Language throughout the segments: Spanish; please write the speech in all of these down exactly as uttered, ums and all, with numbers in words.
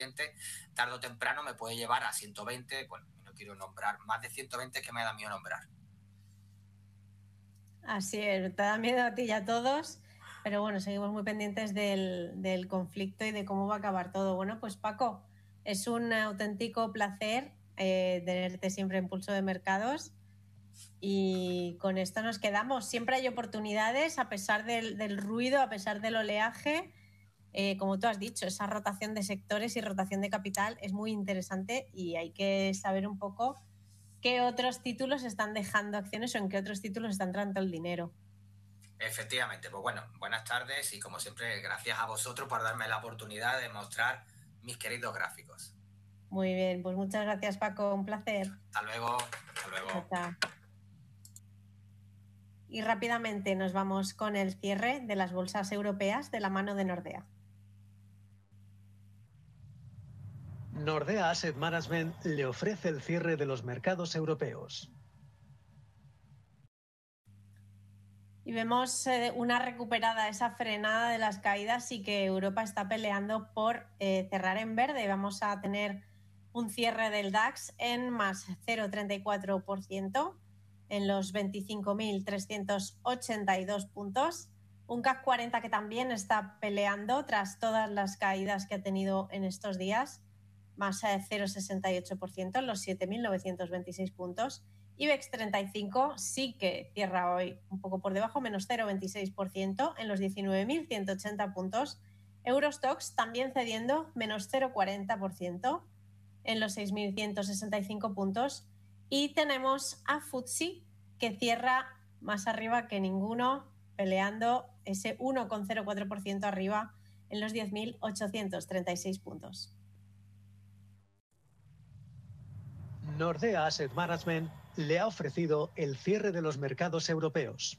tarde o temprano me puede llevar a ciento veinte, bueno, no quiero nombrar, más de ciento veinte que me da miedo nombrar. Así es, te da miedo a ti y a todos, pero bueno, seguimos muy pendientes del, del conflicto y de cómo va a acabar todo. Bueno, pues Paco, es un auténtico placer eh, tenerte siempre en Pulso de Mercados y con esto nos quedamos. Siempre hay oportunidades a pesar del, del ruido, a pesar del oleaje. Eh, como tú has dicho, esa rotación de sectores y rotación de capital es muy interesante y hay que saber un poco qué otros títulos están dejando acciones o en qué otros títulos está entrando el dinero. Efectivamente, pues bueno, buenas tardes y como siempre, gracias a vosotros por darme la oportunidad de mostrar mis queridos gráficos. Muy bien, pues muchas gracias, Paco, un placer. Hasta luego, hasta luego. Chao, chao. Y rápidamente nos vamos con el cierre de las bolsas europeas de la mano de Nordea. Nordea Asset Management le ofrece el cierre de los mercados europeos. Y vemos eh, una recuperada, esa frenada de las caídas y que Europa está peleando por eh, cerrar en verde. Vamos a tener un cierre del DAX en más cero coma treinta y cuatro por ciento en los veinticinco mil trescientos ochenta y dos puntos. Un CAC cuarenta que también está peleando tras todas las caídas que ha tenido en estos días, más cero coma sesenta y ocho por ciento en los siete mil novecientos veintiséis puntos. IBEX treinta y cinco sí que cierra hoy un poco por debajo, menos cero coma veintiséis por ciento en los diecinueve mil ciento ochenta puntos. Eurostoxx también cediendo, menos cero coma cuarenta por ciento en los seis mil ciento sesenta y cinco puntos. Y tenemos a F T S E que cierra más arriba que ninguno, peleando ese uno coma cero cuatro por ciento arriba en los diez mil ochocientos treinta y seis puntos. Nordea Asset Management le ha ofrecido el cierre de los mercados europeos.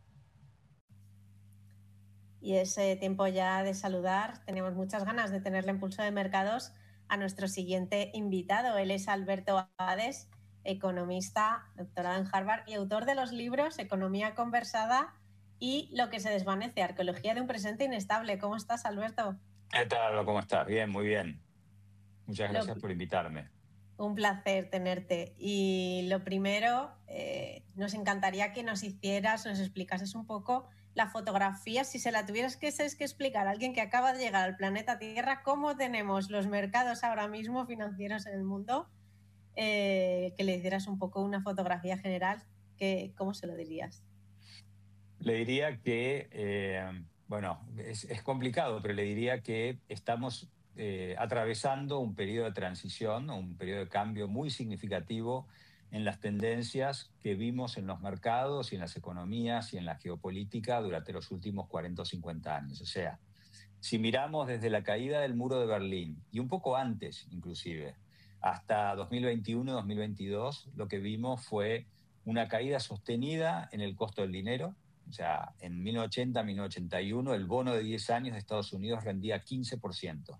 Y es eh, tiempo ya de saludar. Tenemos muchas ganas de tenerle en Pulso de Mercados a nuestro siguiente invitado. Él es Alberto Hades, economista, doctorado en Harvard y autor de los libros Economía Conversada y Lo que se desvanece, Arqueología de un presente inestable. ¿Cómo estás, Alberto? ¿Qué tal? ¿Cómo estás? Bien, muy bien. Muchas gracias Lo... por invitarme. Un placer tenerte. Y lo primero, eh, nos encantaría que nos hicieras, nos explicases un poco la fotografía, si se la tuvieras que, que explicar a alguien que acaba de llegar al planeta Tierra, cómo tenemos los mercados ahora mismo financieros en el mundo, eh, que le hicieras un poco una fotografía general, que, ¿cómo se lo dirías? Le diría que, eh, bueno, es, es complicado, pero le diría que estamos eh, atravesando un periodo de transición, un periodo de cambio muy significativo en las tendencias que vimos en los mercados y en las economías y en la geopolítica durante los últimos cuarenta o cincuenta años. O sea, si miramos desde la caída del muro de Berlín y un poco antes inclusive, hasta dos mil veintiuno dos mil veintidós, lo que vimos fue una caída sostenida en el costo del dinero. O sea, en mil novecientos ochenta, mil novecientos ochenta y uno, el bono de diez años de Estados Unidos rendía quince por ciento.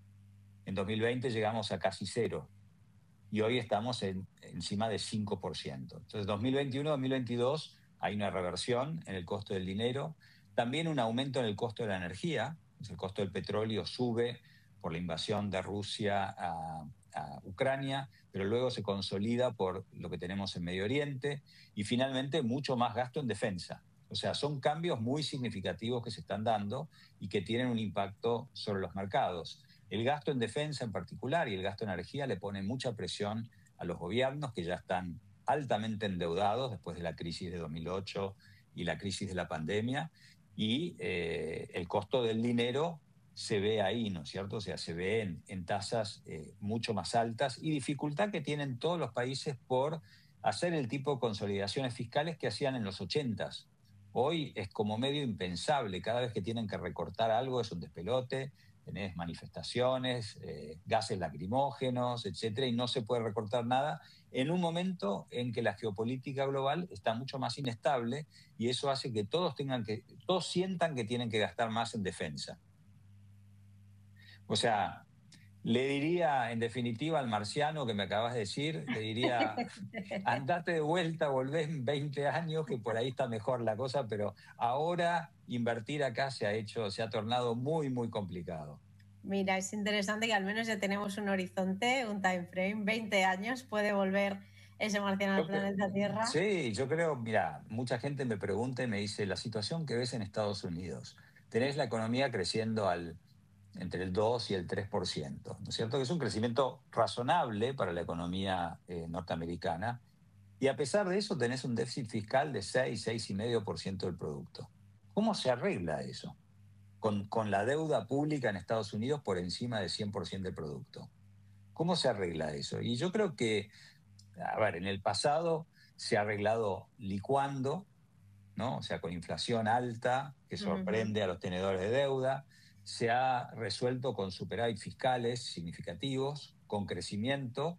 En dos mil veinte llegamos a casi cero. Y hoy estamos en, encima de cinco por ciento. Entonces, dos mil veintiuno dos mil veintidós hay una reversión en el costo del dinero, también un aumento en el costo de la energía. El costo del petróleo sube por la invasión de Rusia a, a Ucrania, pero luego se consolida por lo que tenemos en Medio Oriente y finalmente mucho más gasto en defensa. O sea, son cambios muy significativos que se están dando y que tienen un impacto sobre los mercados. El gasto en defensa en particular y el gasto en energía le ponen mucha presión a los gobiernos que ya están altamente endeudados después de la crisis de dos mil ocho y la crisis de la pandemia, y eh, el costo del dinero se ve ahí, ¿no es cierto? O sea, se ve en, en tasas eh, mucho más altas y dificultad que tienen todos los países por hacer el tipo de consolidaciones fiscales que hacían en los ochentas. Hoy es como medio impensable, cada vez que tienen que recortar algo es un despelote, tenés manifestaciones, eh, gases lacrimógenos, etcétera, y no se puede recortar nada en un momento en que la geopolítica global está mucho más inestable y eso hace que todos tengan que, todos sientan que tienen que gastar más en defensa. O sea, le diría en definitiva al marciano que me acabas de decir, le diría, andate de vuelta, volvés en veinte años, que por ahí está mejor la cosa, pero ahora invertir acá se ha hecho, se ha tornado muy, muy complicado. Mira, es interesante que al menos ya tenemos un horizonte, un time frame, veinte años, puede volver ese marciano al planeta Tierra. Sí, yo creo, mira, mucha gente me pregunta y me dice, la situación que ves en Estados Unidos, tenés la economía creciendo al, entre el dos y el tres por ciento, ¿no es cierto? Que es un crecimiento razonable para la economía eh, norteamericana, y a pesar de eso tenés un déficit fiscal de seis, seis coma cinco por ciento del producto. ¿Cómo se arregla eso? Con, con la deuda pública en Estados Unidos por encima del cien por ciento del producto. ¿Cómo se arregla eso? Y yo creo que, a ver, en el pasado se ha arreglado licuando, ¿no? O sea, con inflación alta que sorprende uh-huh. a los tenedores de deuda. Se ha resuelto con superávit fiscales significativos, con crecimiento.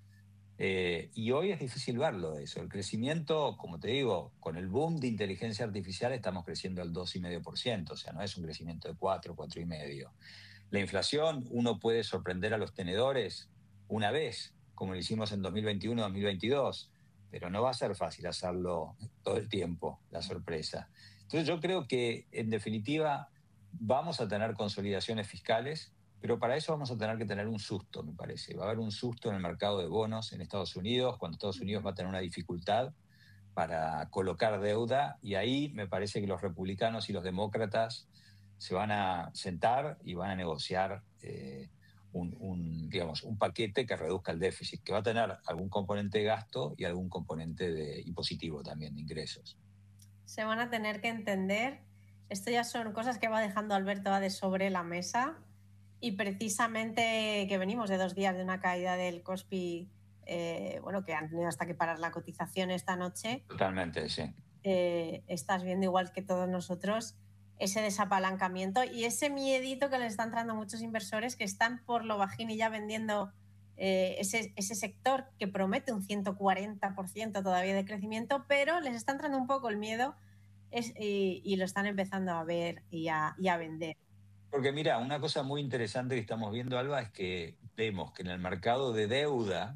Eh, y hoy es difícil verlo eso. El crecimiento, como te digo, con el boom de inteligencia artificial estamos creciendo al dos coma cinco por ciento, o sea, no es un crecimiento de cuatro, cuatro coma cinco por ciento. La inflación, uno puede sorprender a los tenedores una vez, como lo hicimos en dos mil veintiuno, dos mil veintidós, pero no va a ser fácil hacerlo todo el tiempo, la sorpresa. Entonces yo creo que, en definitiva, vamos a tener consolidaciones fiscales, pero para eso vamos a tener que tener un susto, me parece. Va a haber un susto en el mercado de bonos en Estados Unidos, cuando Estados Unidos va a tener una dificultad para colocar deuda, y ahí me parece que los republicanos y los demócratas se van a sentar y van a negociar eh, un, un, digamos, un paquete que reduzca el déficit, que va a tener algún componente de gasto y algún componente de impositivo también, de ingresos. Se van a tener que entender. Esto ya son cosas que va dejando Alberto de sobre la mesa, y precisamente que venimos de dos días de una caída del Kospi, eh, bueno, que han tenido hasta que parar la cotización esta noche. Totalmente, sí. Eh, estás viendo, igual que todos nosotros, ese desapalancamiento y ese miedito que les está entrando a muchos inversores que están por lo bajín y ya vendiendo eh, ese, ese sector que promete un ciento cuarenta por ciento todavía de crecimiento, pero les está entrando un poco el miedo es, y, y lo están empezando a ver y a, y a vender. Porque mira, una cosa muy interesante que estamos viendo, Alba, es que vemos que en el mercado de deuda,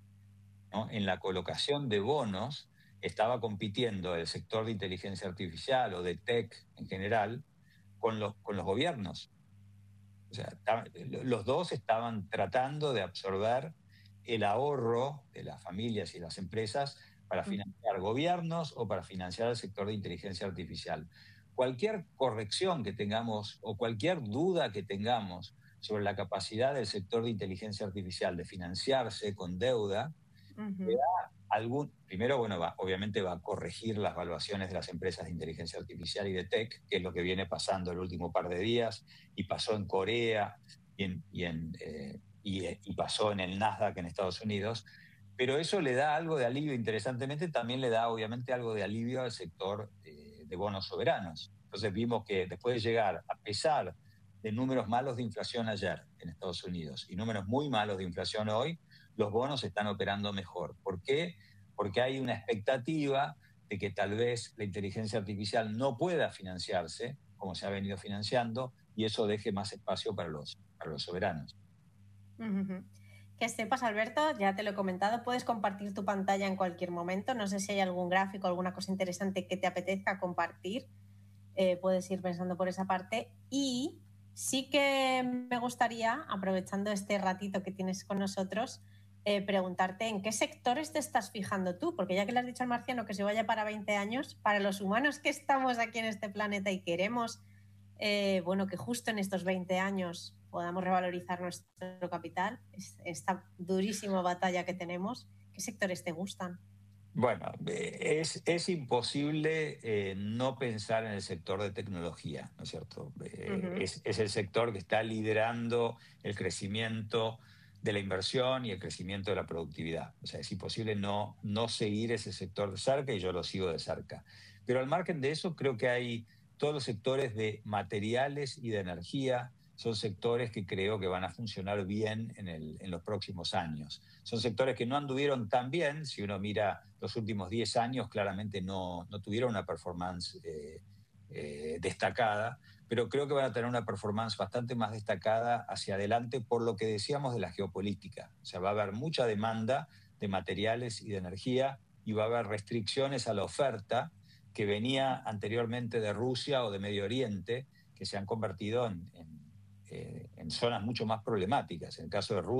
¿no?, en la colocación de bonos, estaba compitiendo el sector de inteligencia artificial o de tech en general con los, con los gobiernos. O sea, los dos estaban tratando de absorber el ahorro de las familias y las empresas para financiar gobiernos o para financiar el sector de inteligencia artificial. Cualquier corrección que tengamos o cualquier duda que tengamos sobre la capacidad del sector de inteligencia artificial de financiarse con deuda, uh-huh. le da algún, primero, bueno, va, obviamente va a corregir las valuaciones de las empresas de inteligencia artificial y de tech, que es lo que viene pasando el último par de días, y pasó en Corea y, en, y, en, eh, y, y pasó en el Nasdaq en Estados Unidos, pero eso le da algo de alivio. Interesantemente, también le da obviamente algo de alivio al sector eh, de bonos soberanos. Entonces vimos que después de llegar, a pesar de números malos de inflación ayer en Estados Unidos y números muy malos de inflación hoy, los bonos están operando mejor. ¿Por qué? Porque hay una expectativa de que tal vez la inteligencia artificial no pueda financiarse como se ha venido financiando, y eso deje más espacio para los, para los soberanos. Uh-huh. Que sepas, Alberto, ya te lo he comentado, puedes compartir tu pantalla en cualquier momento. No sé si hay algún gráfico, alguna cosa interesante que te apetezca compartir. Eh, puedes ir pensando por esa parte. Y sí que me gustaría, aprovechando este ratito que tienes con nosotros, eh, preguntarte en qué sectores te estás fijando tú, porque ya que le has dicho al marciano que se vaya para veinte años, para los humanos que estamos aquí en este planeta y queremos, eh, bueno, que justo en estos veinte años podamos revalorizar nuestro capital, esta durísima batalla que tenemos, ¿qué sectores te gustan? Bueno, es, es imposible eh, no pensar en el sector de tecnología, ¿no es cierto? Eh, uh-huh. es, es el sector que está liderando el crecimiento de la inversión y el crecimiento de la productividad. O sea, es imposible no, no seguir ese sector de cerca, y yo lo sigo de cerca. Pero al margen de eso, creo que hay todos los sectores de materiales y de energía. Son sectores que creo que van a funcionar bien en, el, en los próximos años. Son sectores que no anduvieron tan bien. Si uno mira los últimos diez años, claramente no, no tuvieron una performance eh, eh, destacada, pero creo que van a tener una performance bastante más destacada hacia adelante por lo que decíamos de la geopolítica. O sea, va a haber mucha demanda de materiales y de energía, y va a haber restricciones a la oferta que venía anteriormente de Rusia o de Medio Oriente, que se han convertido en, en eh, en zonas mucho más problemáticas. En el caso de Rusia,